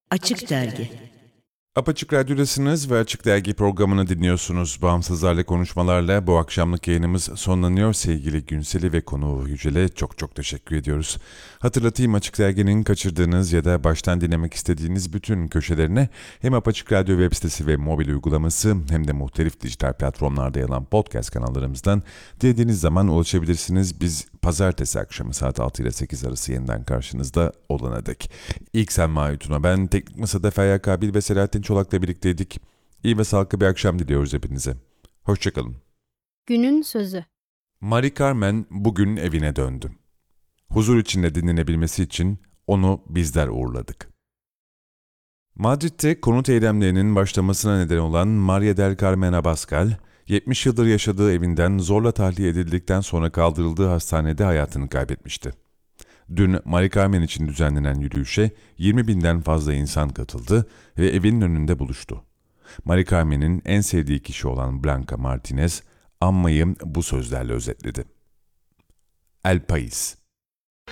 Açık Dergi. Apaçık Radyo'dasınız ve Açık Dergi programını dinliyorsunuz. Bağımsızlarla konuşmalarla bu akşamlık yayınımız sonlanıyor. Sevgili Günsel'i ve konuğu Yücel'e çok teşekkür ediyoruz. Hatırlatayım, Açık Dergi'nin kaçırdığınız ya da baştan dinlemek istediğiniz bütün köşelerine hem Apaçık Radyo web sitesi ve mobil uygulaması hem de muhtelif dijital platformlarda yer alan podcast kanallarımızdan dilediğiniz zaman ulaşabilirsiniz. Biz pazartesi akşamı saat 6 ile 8 arası yeniden karşınızda olana dek. İlk Selma Aytun'a, ben Teknik Masa'da Feryal Kabil ve Selahattin Çolak'la birlikteydik. İyi ve sağlıklı bir akşam diliyoruz hepinize. Hoşçakalın. Günün sözü. Mari Carmen bugün evine döndü. Huzur içinde dinlenebilmesi için onu bizler uğurladık. Madrid'de konut eylemlerinin başlamasına neden olan María del Carmen Abascal, 70 yıldır yaşadığı evinden zorla tahliye edildikten sonra kaldırıldığı hastanede hayatını kaybetmişti. Dün Mari Carmen için düzenlenen yürüyüşe 20.000'den fazla insan katıldı ve evinin önünde buluştu. Mari Carmen'in en sevdiği kişi olan Blanca Martinez, anmayı bu sözlerle özetledi. El País.